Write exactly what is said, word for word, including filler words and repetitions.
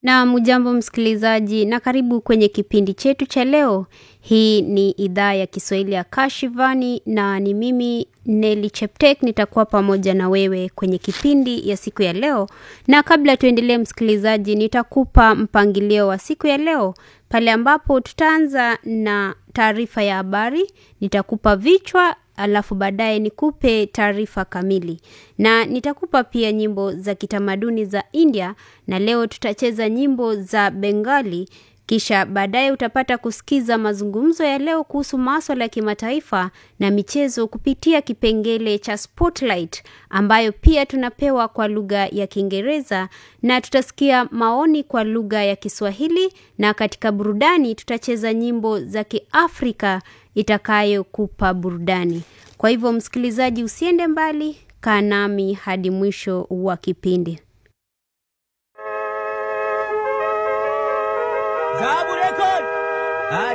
Na mujambo msikilizaji na karibu kwenye kipindi chetu cha leo. Hii ni idhaa ya Kiswahili ya Kashivani na ni mimi Nelly Cheptek nitakuwa pamoja na wewe kwenye kipindi ya siku ya leo. Na kabla tuendelee msikilizaji, nitakupa mpangilio wa siku ya leo. Pale ambapo tutaanza na taarifa ya habari, nitakupa vichwa alafu baadaye nikupe taarifa kamili. Na nitakupa pia nyimbo za kitamaduni za India na leo tutacheza nyimbo za Bengali. Kisha baadaye utapata kusikiza mazungumzo ya leo kuhusu masuala ya kimataifa na michezo kupitia kipengele cha Spotlight ambayo pia tunapewa kwa lugha ya Kiingereza, na tutasikia maoni kwa lugha ya Kiswahili, na katika burudani tutacheza nyimbo za Kiafrika itakayo kupa burudani. Kwa hivyo msikilizaji, usiende mbali, kaa nami hadi mwisho wa kipindi. Zabu Record.